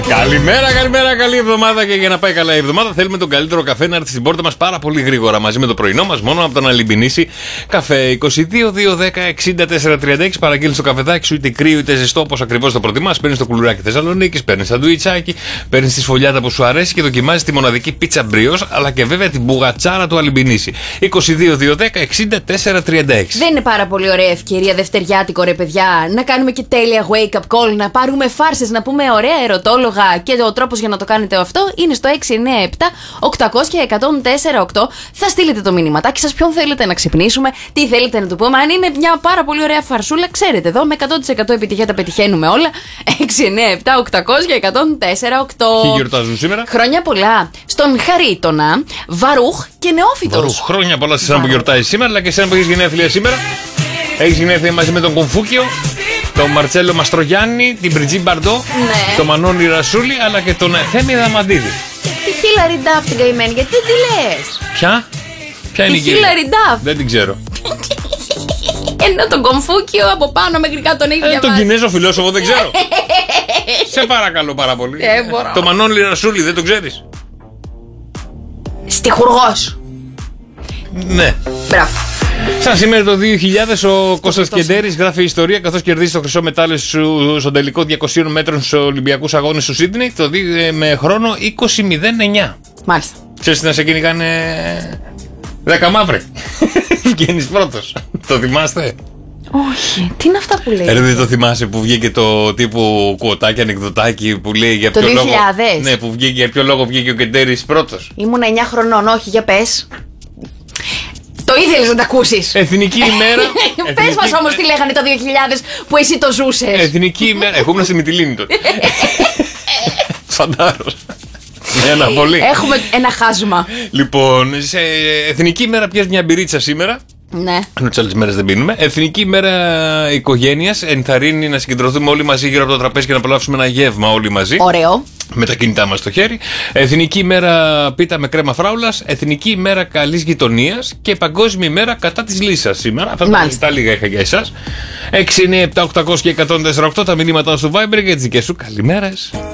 Καλημέρα, καλημέρα, καλή εβδομάδα. Και για να πάει καλά η εβδομάδα, θέλουμε τον καλύτερο καφέ να έρθει στην πόρτα μας πάρα πολύ γρήγορα μαζί με το πρωινό μας, μόνο από τον Αλυμπινίση καφέ. 22-210-64-36. Παραγγείλεις το καφεδάκι σου, είτε κρύο είτε ζεστό, όπως ακριβώς το προτιμάς. Παίρνεις το κουλουράκι Θεσσαλονίκης, παίρνεις σαντουιτσάκι, παίρνεις τη σφολιάτα που σου αρέσει και δοκιμάζεις τη μοναδική πίτσα μπριός, αλλά και βέβαια την μπουγατσάρα του Αλυμπινίση. 22-210-64-36. Δεν είναι πάρα πολύ ωραία ευκαιρία δευτεριάτικο, ρε παιδιά, να κάνουμε και τέλεια wake up call, να πάρουμε φάρσες, να πούμε ωραία ερωτόλογα. Και ο τρόπος για να το κάνετε αυτό είναι στο 697-800-1048. Θα στείλετε το μηνύματάκι σας, ποιον θέλετε να ξυπνήσουμε, τι θέλετε να του πούμε. Αν είναι μια πάρα πολύ ωραία φαρσούλα, ξέρετε, εδώ με 100% επιτυχία τα πετυχαίνουμε όλα. 697-800-1048. Ποιοι γιορτάζουν σήμερα? Χρόνια πολλά στον Χαρίτονα, Βαρούχ και Νεόφυτος. Βαρούχ, χρόνια πολλά σε εσένα που γιορτάζει σήμερα, αλλά και εσένα που έχεις γενέθλια σήμερα. Έχεις γενέθλια μαζί με τον Κομφούκιο, τον Μαρτσέλο Μαστρογιάννη, την Μπριτζή Μπαρντό, ναι, τον Μανώνη Ρασούλη, αλλά και τον Θέμη Δαμαντίδη. Τη Χίλαρη Ντάφ την καημένη, γιατί δεν τη λες? Ποια είναι η κυρία? Χίλαρη Ντάφ. Δεν την ξέρω. Ενώ τον Κομφούκιο από πάνω μέχρι κάτω τον έχει διαβάσει. Τον Κινέζο φιλόσοφο δεν ξέρω. Σε παρακαλώ πάρα πολύ. Το Μανώνη Ρασούλη δεν το ξέρεις? Στιχουργός. Ναι. Μπράβο. Σαν σήμερα το 2000 ο Κώστας Κεντέρης γράφει ιστορία καθώς κερδίζει το χρυσό μετάλλιο στον τελικό 200 μέτρων στους Ολυμπιακούς Αγώνες του Σίδνεϊ με χρόνο 20.09. Μάλιστα. Ξέρεις να σε κυνηγάνε 10 μαύροι. Βγαίνεις πρώτος. Το θυμάστε? Όχι. Τι είναι αυτά που λέει? Δεν το θυμάσαι που βγήκε το τύπου κουωτάκι, ανεκδοτάκι που λέει για ποιο λόγο? Το 2000. Ναι, που βγήκε, για ποιο λόγο βγήκε ο Κεντέρης πρώτος. Ήμουν 9 χρονών, όχι, για πες. Το ήθελες να τα ακούσεις. Εθνική ημέρα. Πες μας όμως τι λέγανε το 2000 που εσύ το ζούσες. Εθνική ημέρα. Εγώ ήμουν στη Μυτιλήνη τότε. Φαντάρος. Έχουμε ένα χάσμα. Λοιπόν, σε εθνική ημέρα πιες μια μπυρίτσα σήμερα. Ναι. Ενώ τις άλλες μέρες δεν πίνουμε. Εθνική ημέρα οικογένειας. Ενθαρρύνει να συγκεντρωθούμε όλοι μαζί γύρω από το τραπέζι και να απολαύσουμε ένα γεύμα όλοι μαζί. Ωραίο. Με τα κινητά μας στο χέρι. Εθνική ημέρα πίτα με κρέμα φράουλας. Εθνική ημέρα καλής γειτονίας. Και παγκόσμια ημέρα κατά της λύσας σήμερα. Αυτά τα λίγα είχα για εσάς. 697-800-1048 τα μηνύματα στο Viber για τις δικές σου καλημέρες.